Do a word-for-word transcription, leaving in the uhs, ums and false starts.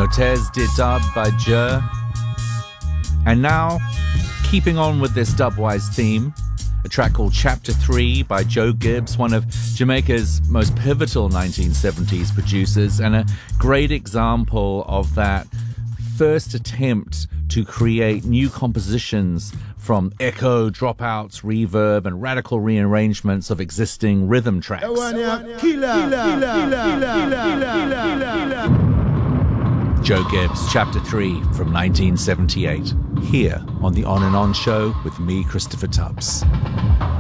Motes did dub by Jer. And now, keeping on with this dubwise theme, a track called Chapter three by Joe Gibbs, one of Jamaica's most pivotal nineteen seventies producers, and a great example of that first attempt to create new compositions from echo, dropouts, reverb, and radical rearrangements of existing rhythm tracks. Joe Gibbs, Chapter three from nineteen seventy-eight, here on the On and On Show with me, Christopher Tubbs.